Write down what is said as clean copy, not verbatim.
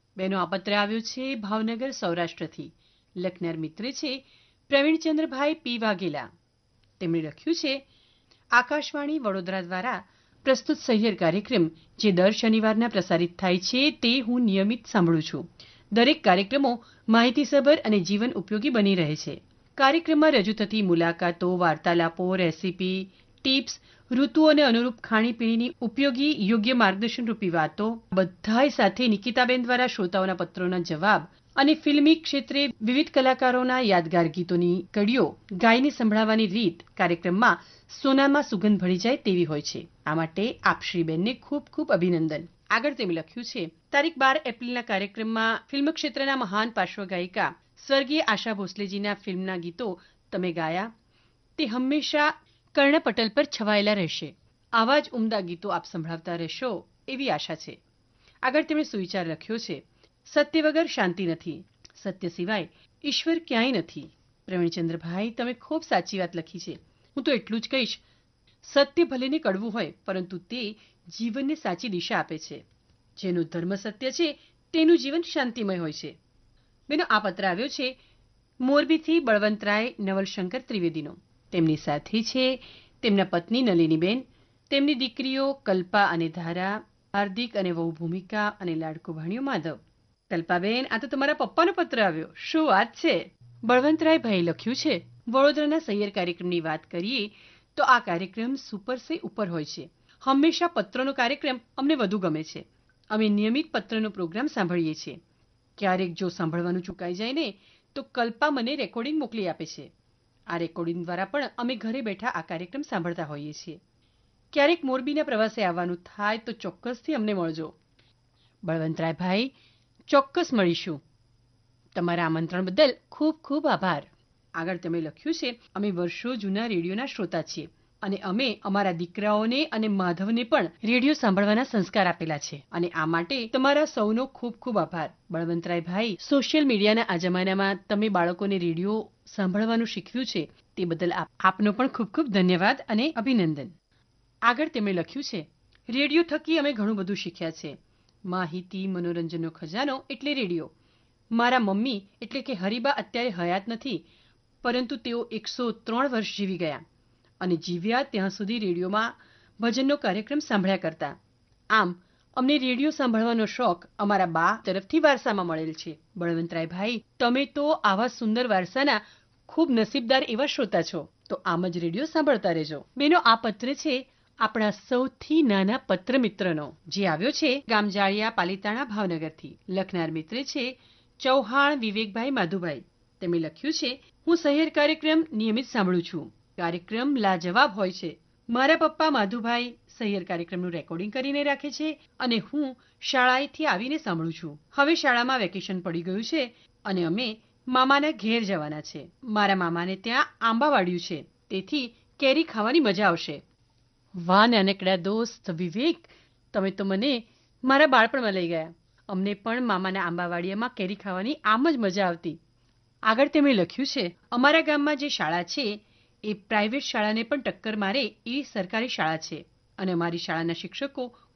બેનો આ પત્ર આવ્યો છે ભાવનગર સૌરાષ્ટ્રથી. લખનાર મિત્ર છે પ્રવીણચંદ્રભાઈ પી વાઘેલા. તેમણે લખ્યું છે, આકાશવાણી વડોદરા દ્વારા પ્રસ્તુત સહિયર કાર્યક્રમ જે દર શનિવારના પ્રસારિત થાય છે તે હું નિયમિત સાંભળું છું. દરેક કાર્યક્રમો માહિતીસભર અને જીવન ઉપયોગી બની રહે છે. કાર્યક્રમમાં રજૂ થતી મુલાકાતો, વાર્તાલાપો, રેસીપી, ટિપ્સ, ઋતુઓને અનુરૂપ ખાણીપીણીની ઉપયોગી યોગ્ય માર્ગદર્શનરૂપી વાતો, બધાય સાથે નિકિતાબેન દ્વારા શ્રોતાઓના પત્રોના જવાબ અને ફિલ્મી ક્ષેત્રે વિવિધ કલાકારોના યાદગાર ગીતોની કડીઓ ગાઈને સંભળાવવાની રીત કાર્યક્રમમાં સોનામાં સુગંધ ભળી જાય તેવી હોય છે. આ માટે આપ શ્રીબેનને ખૂબ ખૂબ અભિનંદન. આગળ તેમણે લખ્યું છે, તારીખ 12 એપ્રિલના કાર્યક્રમમાં ફિલ્મ ક્ષેત્રના મહાન પાર્શ્વગાયિકા સ્વર્ગીય આશા ભોસલેજીના ફિલ્મના ગીતો તમે ગાયા તે હંમેશા કર્ણપટલ પર છવાયેલા રહેશે. આવા જ ઉમદા ગીતો આપ સંભળાવતા રહેશો એવી આશા છે. આગળ તેમણે સુવિચાર લખ્યો છે, સત્ય વગર શાંતિ નથી, સત્ય સિવાય ઈશ્વર ક્યાંય નથી. પ્રવીણચંદ્રભાઈ, તમે ખૂબ સાચી વાત લખી છે. હું તો એટલું જ કહીશ, સત્ય ભલેને કડવું હોય પરંતુ તે જીવનને સાચી દિશા આપે છે. જેનું ધર્મ સત્ય છે તેનું જીવન શાંતિમય હોય છે. બેનો આ પત્ર આવ્યો છે મોરબીથી બળવંતરાય નવલશંકર ત્રિવેદીનો. તેમની સાથે છે તેમના પત્ની નલિનીબેન, તેમની દીકરીઓ કલ્પા અને ધારા, હાર્દિક અને વહુ ભૂમિકા અને લાડકો ભાણિયો માધવ. કલ્પાબેન, આ તો તમારા પપ્પાનો પત્ર આવ્યો. શું વાત છે! બળવંતરાય ભાઈએ લખ્યું છે, વડોદરાના સહિયર કાર્યક્રમની વાત કરીએ તો આ કાર્યક્રમ સુપર સે ઉપર હોય છે. હંમેશા પત્રનો કાર્યક્રમ અમને વધુ ગમે છે. અમે નિયમિત પત્રનો પ્રોગ્રામ સાંભળીએ છીએ. ક્યારેક જો સાંભળવાનું ચૂકાઈ જાય ને તો કલ્પા મને રેકોર્ડિંગ મોકલી આપે છે. આ રેકોર્ડિંગ દ્વારા પણ અમે ઘરે બેઠા આ કાર્યક્રમ સાંભળતા હોઈએ છીએ. ક્યારેક મોરબીના પ્રવાસે આવવાનું થાય તો ચોક્કસથી અમને મળજો. બળવંતરાય ભાઈ, ચોક્કસ મળીશું. તમારા આમંત્રણ બદલ ખૂબ ખૂબ આભાર. આગળ તમે લખ્યું છે, અમે વર્ષો જૂના રેડિયોના શ્રોતા છીએ અને અમે અમારા દીકરાઓને અને માધવને પણ રેડિયો સાંભળવાના સંસ્કાર આપેલા છે અને આ માટે તમારા સૌનો ખૂબ ખૂબ આભાર. બળવંતરાય ભાઈ, સોશિયલ મીડિયાના આ જમાનામાં તમે બાળકોને રેડિયો સાંભળવાનું શીખવ્યું છે તે બદલ આપનો પણ ખૂબ ખૂબ ધન્યવાદ અને અભિનંદન. આગળ તેમણે લખ્યું છે, રેડિયો થકી અમે ઘણું બધું શીખ્યા છે. માહિતી, મનોરંજનનો ખજાનો એટલે રેડિયો. મારા મમ્મી એટલે કે હરિબા અત્યારે હયાત નથી, પરંતુ તેઓ 103 વર્ષ જીવી ગયા અને જીવ્યા ત્યાં સુધી રેડિયોમાં ભજનનો કાર્યક્રમ સાંભળ્યા કરતા. આમ અમને રેડિયો સાંભળવાનો શોખ અમારા બા તરફથી વારસામાં મળેલ છે. બળવંતરાય ભાઈ, તમે તો આવા સુંદર વારસાના ખૂબ નસીબદાર એવા શ્રોતા છો. તો આમ જ રેડિયો સાંભળતા રહેજો. બેનો આ પત્ર છે આપણા સૌથી નાના પત્ર મિત્રનો, જે આવ્યો છે ગામ જાળિયા પાલીતાણા ભાવનગરથી. લખનાર મિત્ર છે ચૌહાણ વિવેકભાઈ માધુભાઈ. તેમણે લખ્યું છે, હું સહિયર કાર્યક્રમ નિયમિત સાંભળું છું. કાર્યક્રમ લાજવાબ હોય છે. મારા પપ્પા માધુભાઈ સહિયર કાર્યક્રમનું રેકોર્ડિંગ કરીને રાખે છે અને હું શાળાએથી આવીને સાંભળું છું. હવે શાળામાં વેકેશન પડી ગયું છે અને અમે મામાના ઘેર જવાના છે. મારા મામાને ત્યાં આંબા વાડ્યું છે, તેથી કેરી ખાવાની મજા આવશે. વાહ નાનકડા દોસ્ત વિવેક, તમે તો મને મારા બાળપણમાં લઈ ગયા. અમને પણ મામાના આંબાવાડિયામાં કેરી ખાવાની આમ જ મજા આવતી. આગળ તેમણે લખ્યું છે, અમારા ગામમાં જે શાળા છે એ પ્રાઇવેટ શાળાને પણ ટક્કર મારે એવી સરકારી શાળા છે અને અમારી શાળાના શિક્ષકો